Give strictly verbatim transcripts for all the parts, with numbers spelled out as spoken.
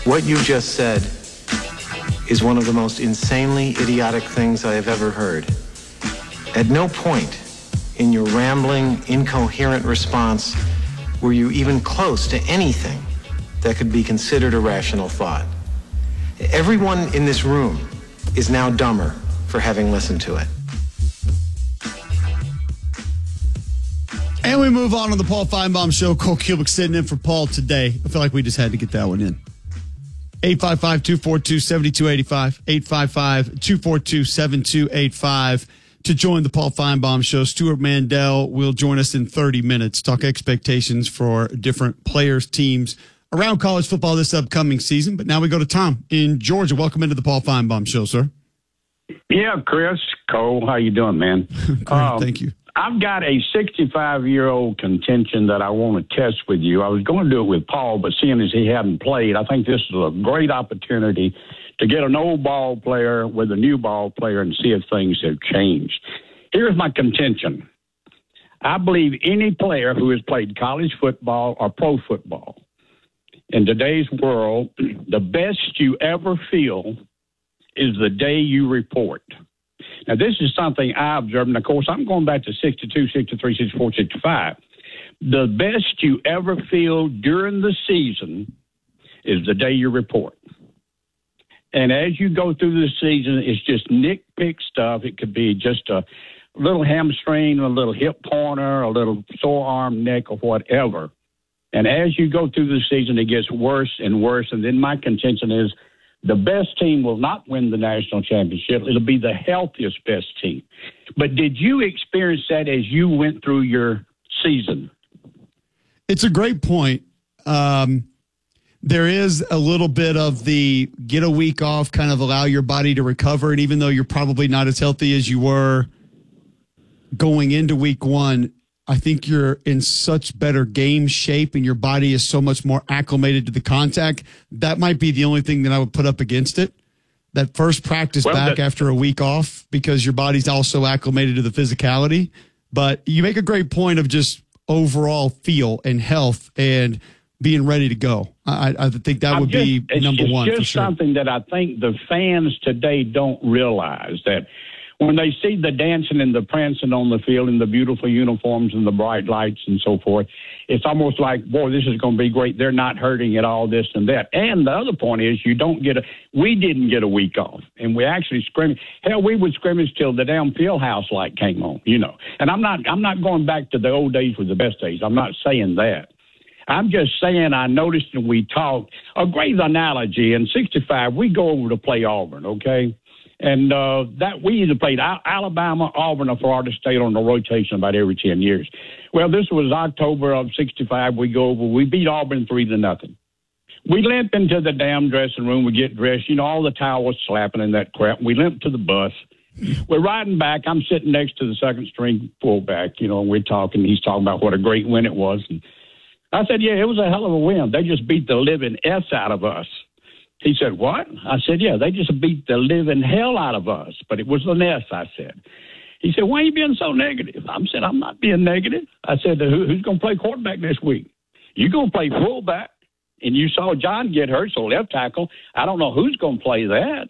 What you just said is one of the most insanely idiotic things I have ever heard. At no point in your rambling, incoherent response were you even close to anything that could be considered a rational thought. Everyone in this room is now dumber for having listened to it. And we move on to the Paul Feinbaum Show. Cole Cubic sitting in for Paul today. I feel like we just had to get that one in. eight five five, two four two, seven two eight five. eight five five, two four two, seven two eight five. To join the Paul Feinbaum Show, Stuart Mandel will join us in thirty minutes. Talk expectations for different players, teams around college football this upcoming season. But now we go to Tom in Georgia. Welcome into the Paul Feinbaum Show, sir. Yeah, Chris, Cole, how you doing, man? Great, um, thank you. I've got a sixty-five-year-old contention that I want to test with you. I was going to do it with Paul, but seeing as he hadn't played, I think this is a great opportunity to get an old ball player with a new ball player and see if things have changed. Here's my contention. I believe any player who has played college football or pro football in today's world, the best you ever feel is the day you report. Now, this is something I observed, and of course, I'm going back to sixty-two, sixty-three, sixty-four, sixty-five. The best you ever feel during the season is the day you report. And as you go through the season, it's just nitpick stuff. It could be just a little hamstring, a little hip pointer, a little sore arm, neck, or whatever. And as you go through the season, it gets worse and worse. And then my contention is the best team will not win the national championship. It'll be the healthiest best team. But did you experience that as you went through your season? It's a great point. Um, there is a little bit of the get a week off, kind of allow your body to recover. And even though you're probably not as healthy as you were going into week one, I think you're in such better game shape and your body is so much more acclimated to the contact. That might be the only thing that I would put up against it. That first practice well, back that, after a week off, because your body's also acclimated to the physicality. But you make a great point of just overall feel and health and being ready to go. I, I think that I'm would just, be it's, number it's one just for sure. Something that I think the fans today don't realize, that when they see the dancing and the prancing on the field and the beautiful uniforms and the bright lights and so forth, it's almost like, boy, this is going to be great. They're not hurting at all, this and that. And the other point is you don't get a – we didn't get a week off, and we actually scrimmaged. Hell, we would scrimmage till the damn field house light came on, you know. And I'm not, I'm not going back to the old days with the best days. I'm not saying that. I'm just saying I noticed and we talked. A great analogy, in sixty-five, we go over to play Auburn, okay? And uh, that we either played Alabama, Auburn, or Florida State on the rotation about every ten years. Well, this was October of sixty-five. We go over. We beat Auburn three to nothing. We limp into the damn dressing room. We get dressed. You know, all the towels slapping and that crap. We limp to the bus. We're riding back. I'm sitting next to the second string fullback, you know, and we're talking. He's talking about what a great win it was. And I said, yeah, it was a hell of a win. They just beat the living S out of us. He said, what? I said, yeah, they just beat the living hell out of us. But it was an S, I said. He said, why are you being so negative? I said, I'm not being negative. I said, Who, who's going to play quarterback next week? You're going to play fullback. And you saw John get hurt, so left tackle. I don't know who's going to play that.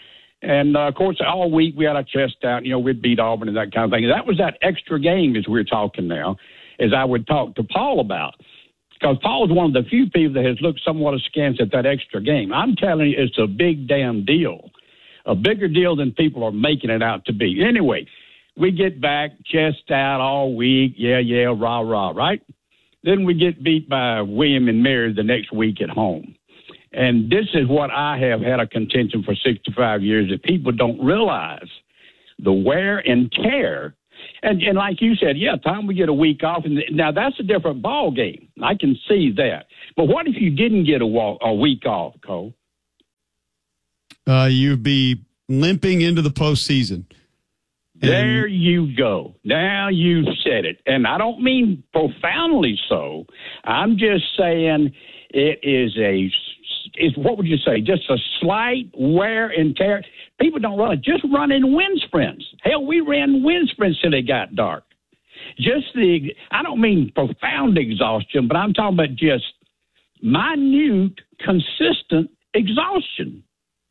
And, uh, of course, all week we had our chest out. You know, we'd beat Auburn and that kind of thing. And that was that extra game, as we're talking now, as I would talk to Paul about. Because Paul's one of the few people that has looked somewhat askance at that extra game. I'm telling you, it's a big damn deal. A bigger deal than people are making it out to be. Anyway, we get back, chest out all week. Yeah, yeah, rah, rah, right? Then we get beat by William and Mary the next week at home. And this is what I have had a contention for sixty-five years, that people don't realize the wear and tear. And, and like you said, yeah, time we get a week off. And now that's a different ball game. I can see that. But what if you didn't get a, walk, a week off, Cole? Uh, you'd be limping into the postseason. And there you go. Now you said it. And I don't mean profoundly so. I'm just saying it is a, is what would you say, just a slight wear and tear. People don't realize, just running wind sprints. Hell, we ran wind sprints till it got dark. Just the, I don't mean profound exhaustion, but I'm talking about just minute, consistent exhaustion.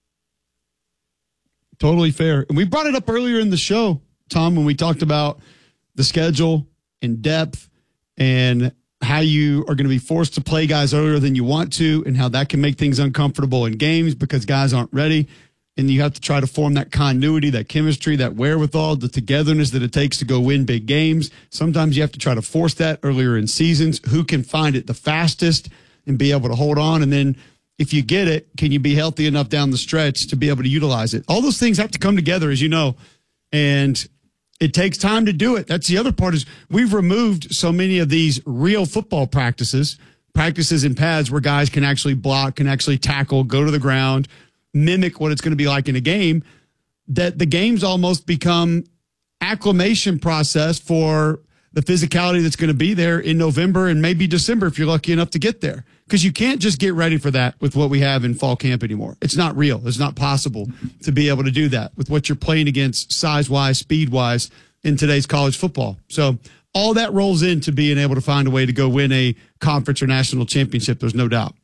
Totally fair. And we brought it up earlier in the show, Tom, when we talked about the schedule and depth and how you are going to be forced to play guys earlier than you want to and how that can make things uncomfortable in games because guys aren't ready. And you have to try to form that continuity, that chemistry, that wherewithal, the togetherness that it takes to go win big games. Sometimes you have to try to force that earlier in seasons. Who can find it the fastest and be able to hold on? And then if you get it, can you be healthy enough down the stretch to be able to utilize it? All those things have to come together, as you know, and it takes time to do it. That's the other part is we've removed so many of these real football practices, practices in pads where guys can actually block, can actually tackle, go to the ground, mimic what it's going to be like in a game, that the games almost become acclimation process for the physicality that's going to be there in November and maybe December if you're lucky enough to get there. Because you can't just get ready for that with what we have in fall camp anymore. It's not real. It's not possible to be able to do that with what you're playing against size-wise, speed-wise in today's college football. So all that rolls into being able to find a way to go win a conference or national championship. There's no doubt.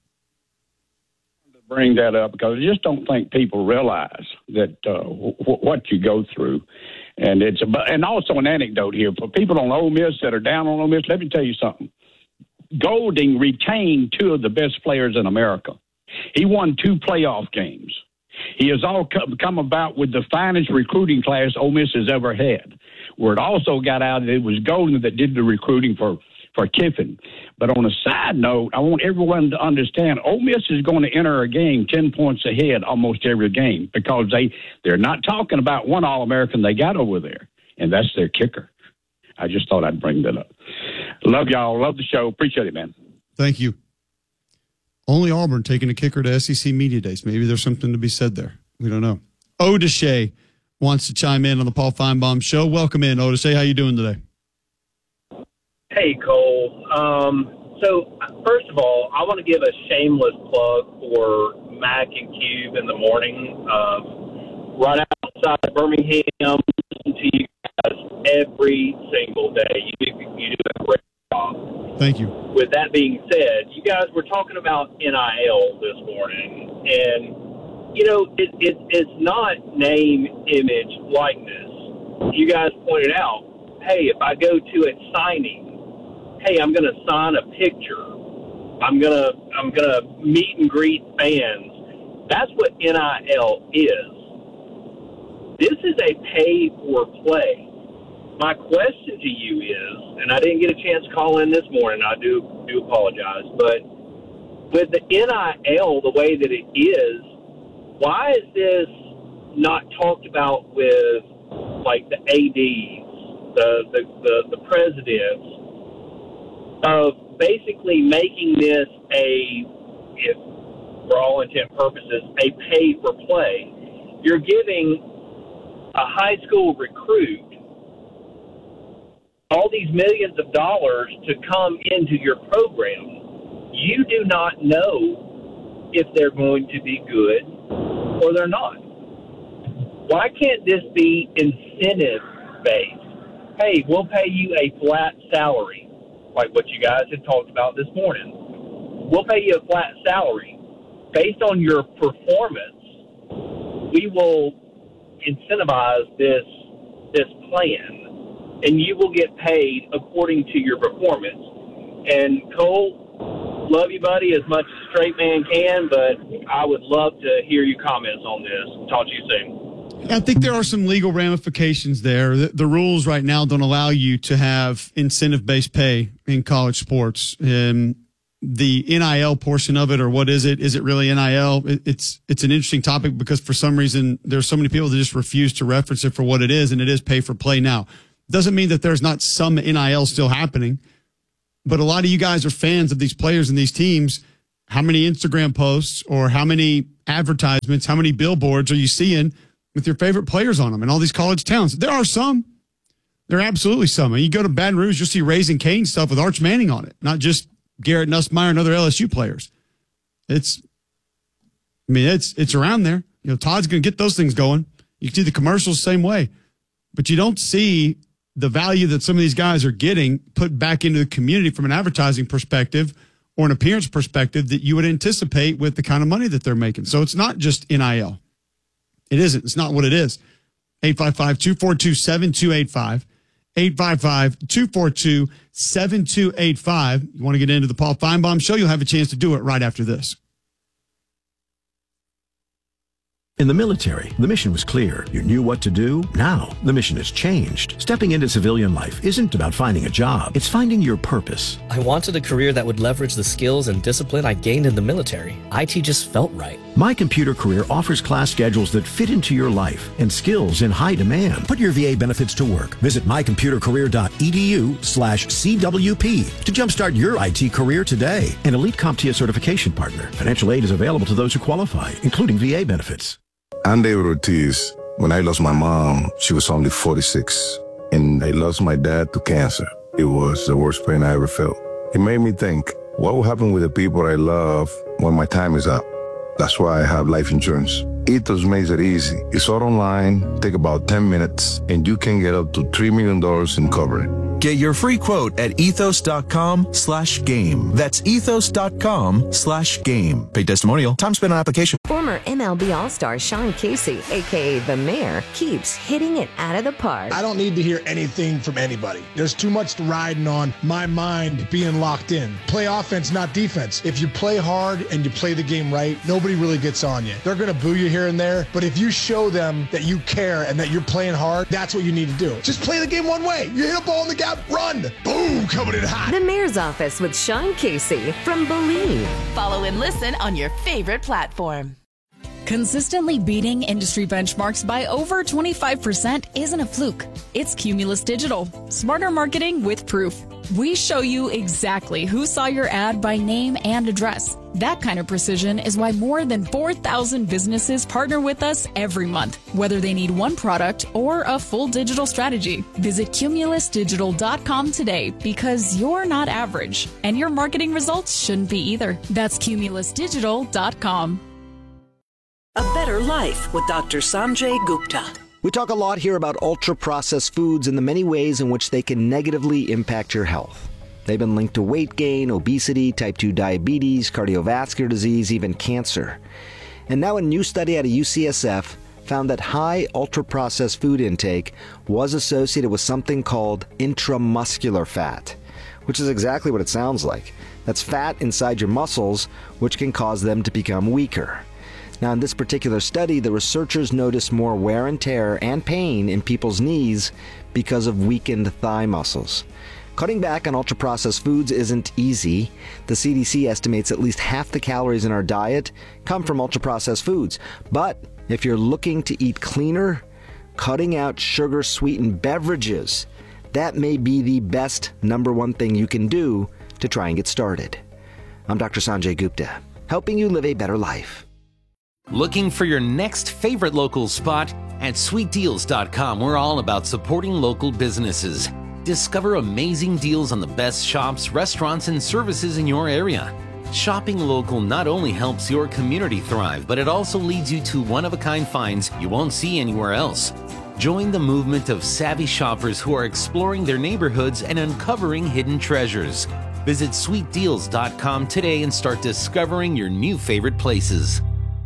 Bring that up because I just don't think people realize that uh, w- what you go through. And it's a, and also an anecdote here for people on Ole Miss that are down on Ole Miss. Let me tell you something. Golding retained two of the best players in America. He won two playoff games. He has all come, come about with the finest recruiting class Ole Miss has ever had. Where it also got out, it was Golden that did the recruiting for, for Kiffin. But on a side note, I want everyone to understand Ole Miss is going to enter a game ten points ahead almost every game because they, they're not talking about one All-American they got over there, and that's their kicker. I just thought I'd bring that up. Love y'all. Love the show. Appreciate it, man. Thank you. Only Auburn taking a kicker to S E C Media Days. Maybe there's something to be said there. We don't know. Odeshay wants to chime in on the Paul Feinbaum Show. Welcome in, Odeshay. How you doing today? Hey, Cole. Um, so, first of all, I want to give a shameless plug for Mac and Cube in the morning. Um, right outside of Birmingham, listen to you guys every single day. You do, you do a great job. Thank you. With that being said, you guys were talking about N I L this morning, and, you know, it, it, it's not name, image, likeness. You guys pointed out, hey, if I go to a signing, hey, I'm going to sign a picture. I'm going to I'm going to meet and greet fans. That's what N I L is. This is a pay for play. My question to you is, and I didn't get a chance to call in this morning, I do do apologize, but with the N I L the way that it is, why is this not talked about with, like, the A Ds, the, the, the, the presidents, of basically making this a, if for all intent and purposes, a pay for play? You're giving a high school recruit all these millions of dollars to come into your program. You do not know if they're going to be good or they're not. Why can't this be incentive-based? Hey, we'll pay you a flat salary, like what you guys had talked about this morning. We'll pay you a flat salary. Based on your performance, we will incentivize this this plan, and you will get paid according to your performance. And Cole, love you, buddy, as much as a straight man can, but I would love to hear your comments on this. Talk to you soon. I think there are some legal ramifications there. The, the rules right now don't allow you to have incentive-based pay in college sports. Um, the N I L portion of it, or what is it? Is it really N I L? It, it's it's an interesting topic because for some reason there's so many people that just refuse to reference it for what it is, and it is pay for play now. Doesn't mean that there's not some N I L still happening, but a lot of you guys are fans of these players and these teams. How many Instagram posts or how many advertisements, how many billboards are you seeing with your favorite players on them in all these college towns? There are some. There are absolutely some. And you go to Baton Rouge, you'll see Raising Cane stuff with Arch Manning on it, not just Garrett Nussmeier and other L S U players. It's, I mean, it's it's around there. You know, Todd's going to get those things going. You can see the commercials the same way. But you don't see the value that some of these guys are getting put back into the community from an advertising perspective or an appearance perspective that you would anticipate with the kind of money that they're making. So it's not just N I L. It isn't. It's not what it is. eight five five, two four two, seven two eight five. eight five five, two four two, seven two eight five. You want to get into the Paul Feinbaum Show? You'll have a chance to do it right after this. In the military, the mission was clear. You knew what to do. Now, the mission has changed. Stepping into civilian life isn't about finding a job. It's finding your purpose. I wanted a career that would leverage the skills and discipline I gained in the military. I T just felt right. My Computer Career offers class schedules that fit into your life and skills in high demand. Put your V A benefits to work. Visit my computer career dot e d u slash C W P to jumpstart your I T career today. An elite CompTIA certification partner. Financial aid is available to those who qualify, including V A benefits. I'm David Ortiz. When I lost my mom, she was only forty-six. And I lost my dad to cancer. It was the worst pain I ever felt. It made me think, what will happen with the people I love when my time is up? That's why I have life insurance. Ethos makes it easy. It's all online, take about ten minutes, and you can get up to three million dollars in coverage. Get your free quote at ethos.com slash game. That's ethos.com slash game. Paid testimonial. Time spent on application. Former M L B All-Star Sean Casey, a k a. The Mayor, keeps hitting it out of the park. I don't need to hear anything from anybody. There's too much riding on my mind being locked in. Play offense, not defense. If you play hard and you play the game right, nobody really gets on you. They're going to boo you here and there, but if you show them that you care and that you're playing hard, that's what you need to do. Just play the game one way. You hit a ball in the gap, run. Boom, coming in hot. The Mayor's Office with Sean Casey from Believe. Follow and listen on your favorite platform. Consistently beating industry benchmarks by over twenty-five percent isn't a fluke. It's Cumulus Digital. Smarter marketing with proof. We show you exactly who saw your ad by name and address. That kind of precision is why more than four thousand businesses partner with us every month, whether they need one product or a full digital strategy. Visit cumulus digital dot com today because you're not average, and your marketing results shouldn't be either. That's cumulus digital dot com. A Better Life with Doctor Sanjay Gupta. We talk a lot here about ultra-processed foods and the many ways in which they can negatively impact your health. They've been linked to weight gain, obesity, type two diabetes, cardiovascular disease, even cancer. And now a new study out of U C S F found that high ultra-processed food intake was associated with something called intramuscular fat, which is exactly what it sounds like. That's fat inside your muscles, which can cause them to become weaker. Now, in this particular study, the researchers noticed more wear and tear and pain in people's knees because of weakened thigh muscles. Cutting back on ultra-processed foods isn't easy. The C D C estimates at least half the calories in our diet come from ultra-processed foods. But if you're looking to eat cleaner, cutting out sugar-sweetened beverages, that may be the best number one thing you can do to try and get started. I'm Doctor Sanjay Gupta, helping you live a better life. Looking for your next favorite local spot? At sweet deals dot com, we're all about supporting local businesses. Discover amazing deals on the best shops, restaurants, and services in your area. Shopping local not only helps your community thrive, but it also leads you to one-of-a-kind finds you won't see anywhere else. Join the movement of savvy shoppers who are exploring their neighborhoods and uncovering hidden treasures. Visit sweet deals dot com today and start discovering your new favorite places.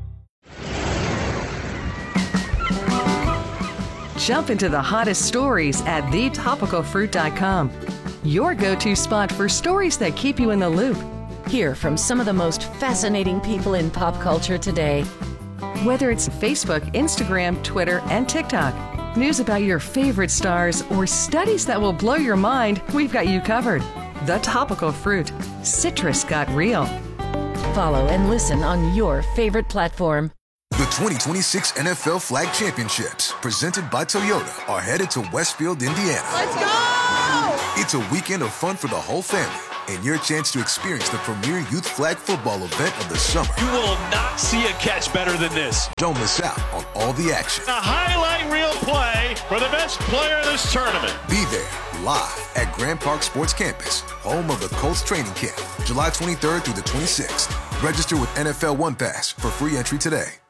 Jump into the hottest stories at the topical fruit dot com. Your go-to spot for stories that keep you in the loop. Hear from some of the most fascinating people in pop culture today. Whether it's Facebook, Instagram, Twitter, and TikTok, news about your favorite stars, or studies that will blow your mind, we've got you covered. The Topical Fruit. Citrus got real. Follow and listen on your favorite platform. The twenty twenty-six N F L Flag Championships, presented by Toyota, are headed to Westfield, Indiana. Let's go! It's a weekend of fun for the whole family and your chance to experience the premier youth flag football event of the summer. You will not see a catch better than this. Don't miss out on all the action. A highlight reel play for the best player of this tournament. Be there live at Grand Park Sports Campus, home of the Colts training camp, July twenty-third through the twenty-sixth. Register with N F L One Pass for free entry today.